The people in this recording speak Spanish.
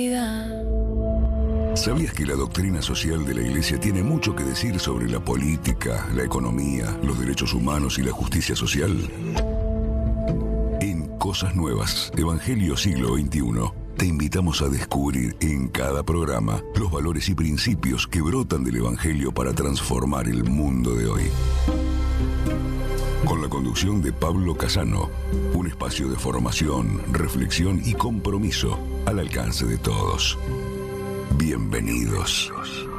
¿Sabías que la doctrina social de la Iglesia tiene mucho que decir sobre la política, la economía, los derechos humanos y la justicia social? En Cosas Nuevas, Evangelio Siglo XXI, te invitamos a descubrir en cada programa los valores y principios que brotan del Evangelio para transformar el mundo de hoy. Con la conducción de Pablo Casano, un espacio de formación, reflexión y compromiso al alcance de todos. Bienvenidos.